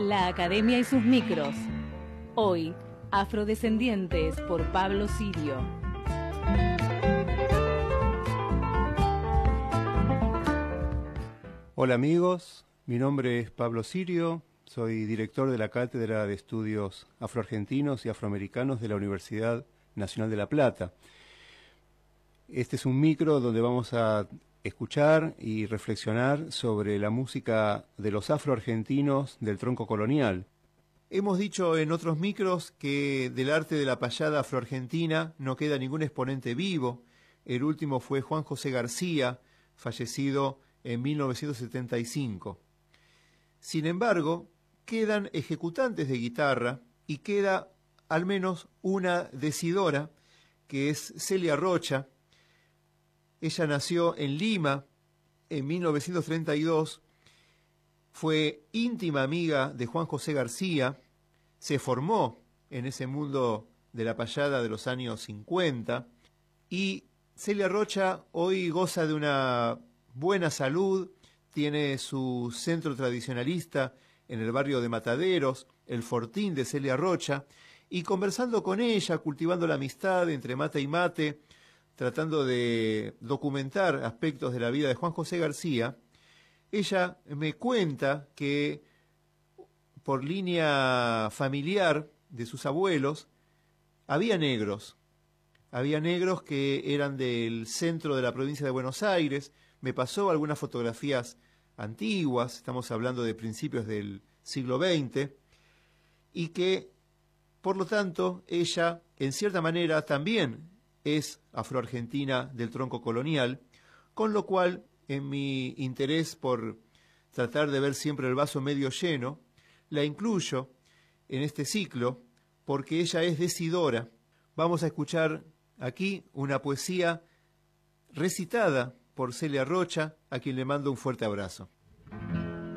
La Academia y sus micros. Hoy, Afrodescendientes por Pablo Sirio. Hola amigos, mi nombre es Pablo Sirio, soy director de la Cátedra de Estudios Afroargentinos y Afroamericanos de la Universidad Nacional de La Plata. Este es un micro donde vamos a escuchar y reflexionar sobre la música de los afroargentinos del tronco colonial. Hemos dicho en otros micros que del arte de la payada afroargentina no queda ningún exponente vivo. El último fue Juan José García, fallecido en 1975. Sin embargo, quedan ejecutantes de guitarra y queda al menos una decidora, que es Celia Rocha. Ella nació en Lima en 1932, fue íntima amiga de Juan José García, se formó en ese mundo de la payada de los años 50 y Celia Rocha hoy goza de una buena salud, tiene su centro tradicionalista en el barrio de Mataderos, el Fortín de Celia Rocha, y conversando con ella, cultivando la amistad entre mate y mate, tratando de documentar aspectos de la vida de Juan José García, ella me cuenta que por línea familiar de sus abuelos había negros que eran del centro de la provincia de Buenos Aires. Me pasó algunas fotografías antiguas, estamos hablando de principios del siglo XX, y que, por lo tanto, ella, en cierta manera, también es afroargentina del tronco colonial, con lo cual, en mi interés por tratar de ver siempre el vaso medio lleno, la incluyo en este ciclo porque ella es decidora. Vamos a escuchar aquí una poesía recitada por Celia Rocha, a quien le mando un fuerte abrazo.